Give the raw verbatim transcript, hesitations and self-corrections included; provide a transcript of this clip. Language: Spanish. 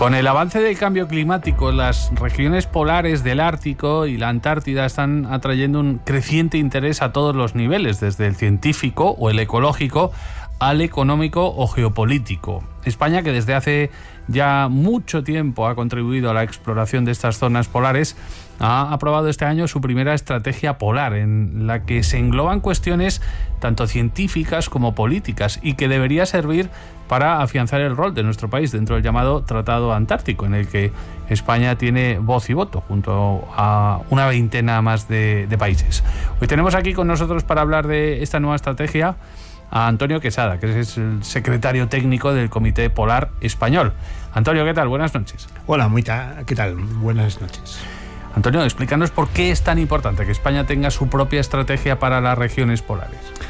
Con el avance del cambio climático, las regiones polares del Ártico y la Antártida están atrayendo un creciente interés a todos los niveles, desde el científico o el ecológico al económico o geopolítico. España, que desde hace ya mucho tiempo ha contribuido a la exploración de estas zonas polares, ha aprobado este año su primera estrategia polar, en la que se engloban cuestiones tanto científicas como políticas y que debería servir para afianzar el rol de nuestro país dentro del llamado Tratado Antártico, en el que España tiene voz y voto junto a una veintena más de, de países. Hoy tenemos aquí con nosotros para hablar de esta nueva estrategia a Antonio Quesada, que es el secretario técnico del Comité Polar Español. Antonio, ¿qué tal? Buenas noches. Hola, Muita, ¿qué tal? Buenas noches. Antonio, explícanos por qué es tan importante que España tenga su propia estrategia para las regiones polares.